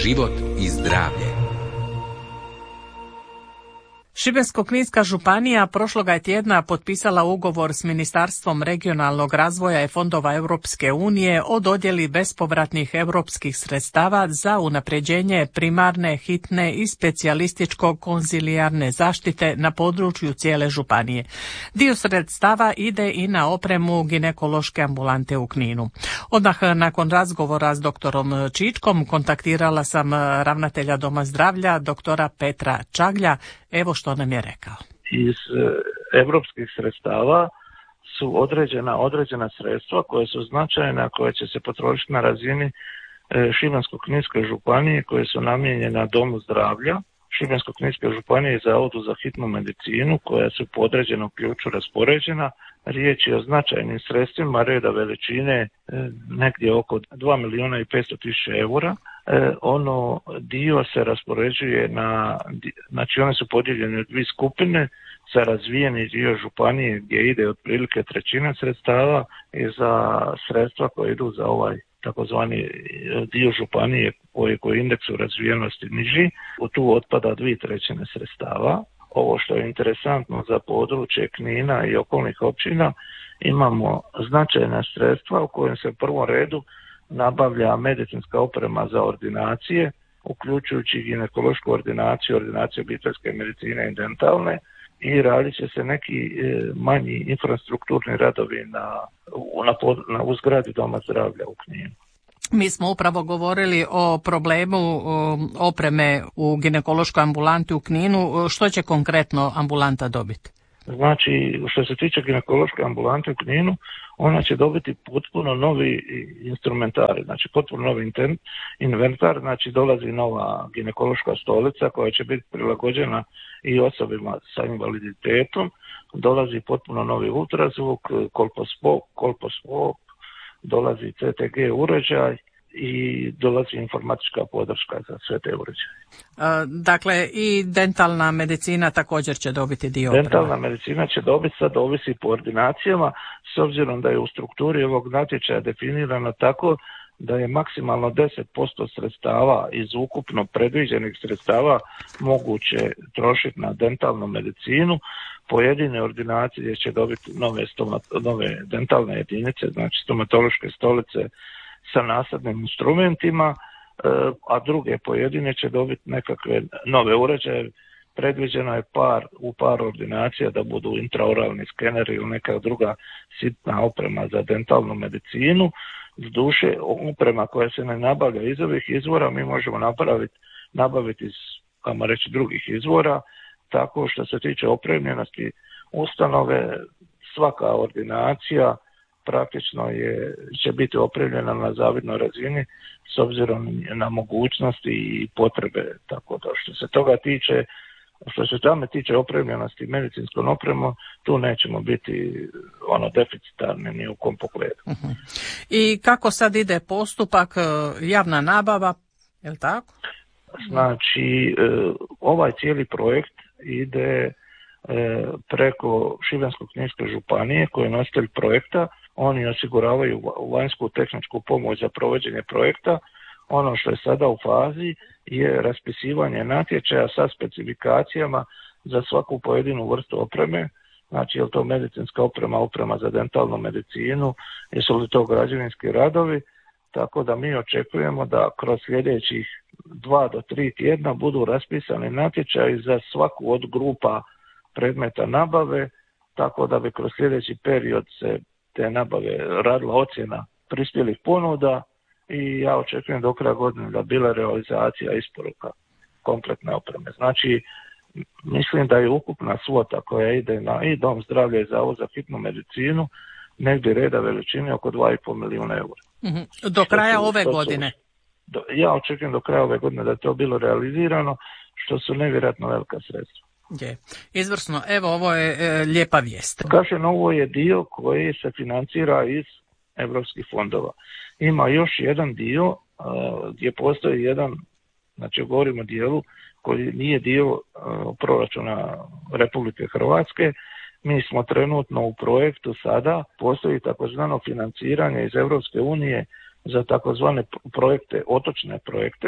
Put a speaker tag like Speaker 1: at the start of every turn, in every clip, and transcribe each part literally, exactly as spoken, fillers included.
Speaker 1: život i zdravlje.
Speaker 2: Šibensko-kninska županija prošloga je tjedna potpisala ugovor s Ministarstvom regionalnog razvoja i fondova Europske unije o dodjeli bespovratnih europskih sredstava za unapređenje primarne, hitne i specijalističko-konzilijarne zaštite na području cijele županije. Dio sredstava ide i na opremu ginekološke ambulante u Kninu. Odmah nakon razgovora s doktorom Čičkom kontaktirala sam ravnatelja Doma zdravlja, doktora Petra Čaglja. Evo što nam je rekao.
Speaker 3: Iz europskih sredstava su određena određena sredstva koje su značajna, koje će se potrošiti na razini Šibensko-kninske županije, koje su namijenjena Domu zdravlja, Šibensko-kninske županije i Zavodu za hitnu medicinu, koja su po određenom ključu raspoređena. Riječ je o značajnim sredstvima reda veličine negdje oko dva milijuna i petsto tisuća eura. Ono dio se raspoređuje na, znači one su podijeljene u dvije skupine, za razvijeni dio županije gdje ide otprilike trećina sredstava i za sredstva koje idu za ovaj takozvani dio županije koji je indeksu razvijenosti niži, u tu otpada dvije trećine sredstava. Ovo što je interesantno za područje Knina i okolnih općina, imamo značajna sredstva u kojem se u prvom redu nabavlja medicinska oprema za ordinacije, uključujući ginekološku ordinaciju, ordinaciju obiteljske medicine i dentalne, i radit će se neki manji infrastrukturni radovi na, na, na u zgradi Doma zdravlja u Kninu.
Speaker 2: Mi smo upravo govorili o problemu opreme u ginekološkoj ambulanti u Kninu. Što će konkretno ambulanta dobiti?
Speaker 3: Znači, što se tiče ginekološke ambulante u Kninu, ona će dobiti potpuno novi instrumentari, znači potpuno novi inventar, znači dolazi nova ginekološka stolica koja će biti prilagođena i osobima sa invaliditetom, dolazi potpuno novi ultrazvuk, kolposkop, kolposkop, dolazi C T G uređaj i dolazi informatička podrška za sve te uređaje.
Speaker 2: Dakle, i dentalna medicina također će dobiti dio oprema.
Speaker 3: Dentalna medicina će dobiti, sad ovisi po ordinacijama, s obzirom da je u strukturi ovog natječaja definirano tako da je maksimalno deset posto sredstava iz ukupno predviđenih sredstava moguće trošiti na dentalnu medicinu. Pojedine ordinacije će dobiti nove, stomat, nove dentalne jedinice, znači stomatološke stolice sa nasadnim instrumentima, a druge pojedine će dobiti nekakve nove uređaje. Predviđeno je par, u par ordinacija da budu intraoralni skeneri ili neka druga sitna oprema za dentalnu medicinu. S duše, oprema koja se ne nabavlja iz ovih izvora mi možemo napraviti, nabaviti iz, kamo reći, drugih izvora, tako što se tiče opremljenosti ustanove, svaka ordinacija praktično je, će biti opremljena na zavidnoj razini s obzirom na mogućnosti i potrebe. Tako da što se toga tiče, što se tamo tiče opremljenosti medicinskom opremom, tu nećemo biti ono deficitarni ni u kom pogledu.
Speaker 2: Uh-huh. I kako sad ide postupak, javna nabava, je li tako?
Speaker 3: Znači, ovaj cijeli projekt ide preko Šibensko-kninske županije koji je nositelj projekta. Oni osiguravaju vanjsku tehničku pomoć za provođenje projekta. Ono što je sada u fazi je raspisivanje natječaja sa specifikacijama za svaku pojedinu vrstu opreme. Znači, je li to medicinska oprema, oprema za dentalnu medicinu, jesu li to građevinski radovi. Tako da mi očekujemo da kroz sljedećih dva do tri tjedna budu raspisani natječaji za svaku od grupa predmeta nabave, tako da bi kroz sljedeći period se te nabave radila ocjena prispjelih ponuda i ja očekujem do kraja godine da bila realizacija isporuka kompletne opreme. Znači, mislim da je ukupna svota koja ide na i Dom zdravlja i Zavod za hitnu medicinu negdje reda veličine oko dva i pol milijuna eura.
Speaker 2: Mm-hmm. Do kraja ove su, godine?
Speaker 3: Do, ja očekujem do kraja ove godine da je to bilo realizirano, što su nevjerojatno velika sredstva.
Speaker 2: Je. Izvrsno. Evo, ovo je e, lijepa vijest.
Speaker 3: Kažem, ovo je dio koji se financira iz europskih fondova. Ima još jedan dio a, gdje postoji jedan, znači govorimo o dijelu koji nije dio a, proračuna Republike Hrvatske. Mi smo trenutno u projektu sada, postoji takozvano financiranje iz Europske unije za takozvane projekte, otočne projekte.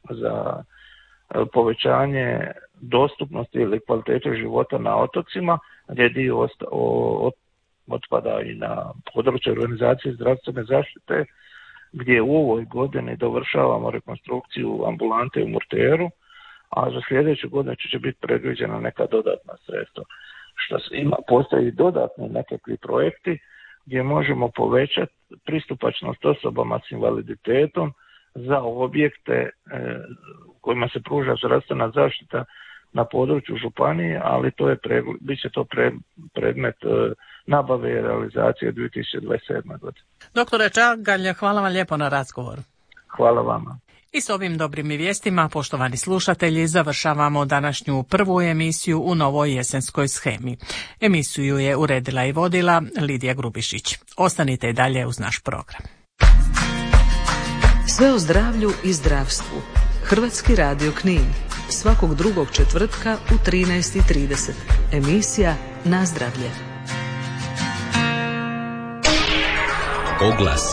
Speaker 3: za povećanje dostupnosti ili kvalitete života na otocima, gdje dio osta, o, otpada i na područje organizacije zdravstvene zaštite, gdje u ovoj godini dovršavamo rekonstrukciju ambulante u Murteru, a za sljedeću godinu će biti predviđena neka dodatna sredstva. Što ima, postoji dodatni nekakvi projekti gdje možemo povećati pristupačnost osobama s invaliditetom za objekte e, u kojima se pruža zdravstvena zaštita na području županije, ali to je pre, bit će to pre, predmet e, nabave i realizacije dvije tisuće dvadeset sedme. godine.
Speaker 2: Doktore Čagalj, hvala vam lijepo na razgovoru.
Speaker 3: Hvala vama.
Speaker 2: I s ovim dobrim vijestima, poštovani slušatelji, završavamo današnju prvu emisiju u novoj jesenskoj shemi. Emisiju je uredila i vodila Lidija Grubišić. Ostanite i dalje uz naš program.
Speaker 1: Sve o zdravlju i zdravstvu. Hrvatski radio Knin. Svakog drugog četvrtka u trinaest i trideset. Emisija Na zdravlje.
Speaker 4: Oglasi.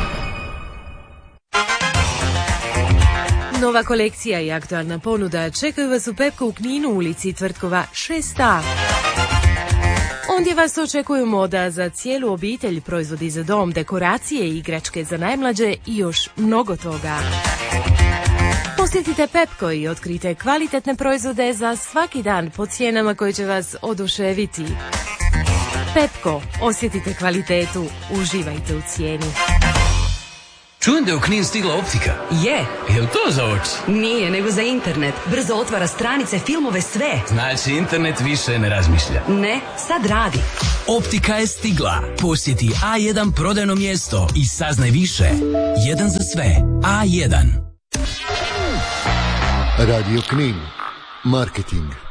Speaker 5: Nova kolekcija i aktualna ponuda čekaju vas u Pepko u Kninu, ulici Tvrtkova šest a. Ondje vas očekuju moda za cijelu obitelj, proizvodi za dom, dekoracije i igračke za najmlađe i još mnogo toga. Posjetite Pepko i otkrite kvalitetne proizvode za svaki dan po cijenama koje će vas oduševiti. Pepko, osjetite kvalitetu, uživajte u cijeni.
Speaker 4: Čujem da je u Knin stigla optika.
Speaker 6: Je.
Speaker 4: Jel to za oči?
Speaker 6: Nije, nego za internet. Brzo otvara stranice, filmove, sve.
Speaker 4: Znači internet više ne razmišlja.
Speaker 6: Ne, sad radi.
Speaker 4: Optika je stigla. Posjeti A jedan prodajno mjesto i saznaj više. Jedan za sve. A jedan.
Speaker 7: Radio Knin. Marketing.